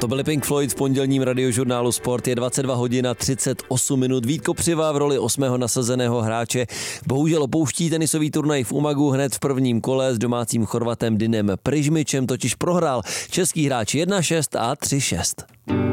To byly Pink Floyd v pondělním radiožurnálu Sport. Je 22 hodin a 38 minut. Vít Kopřiva v roli 8. nasazeného hráče bohužel opouští tenisový turnaj v Umagu hned v prvním kole s domácím Chorvatem Dinem Prižmičem, totiž prohrál český hráč 1-6 a 3-6.